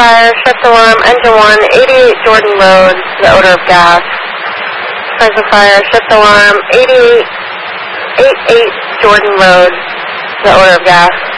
fire, shift alarm, engine 1, 88 Jordan Road, the odor of gas. Signs of fire, shift alarm, 88 Jordan Road, the odor of gas.